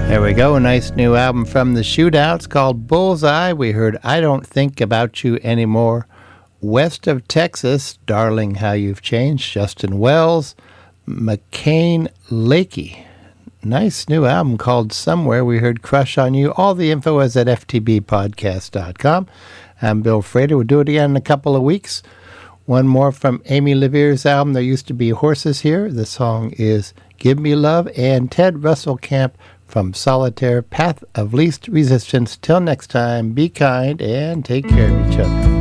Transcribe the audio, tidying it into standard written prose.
There we go, a nice new album from the Shootouts called Bullseye. We heard I Don't Think About You Anymore. West of Texas, Darling How You've Changed, Justin Wells. McCain Lakey. Nice new album called Somewhere. We heard Crush on You. All the info is at ftbpodcast.com. I'm Bill Frater. We'll do it again in a couple of weeks. One more from Amy Levere's album, There Used to Be Horses Here. The song is Give Me Love. And Ted Russell Camp from Solitaire, Path of Least Resistance. Till next time, be kind and take care of each other.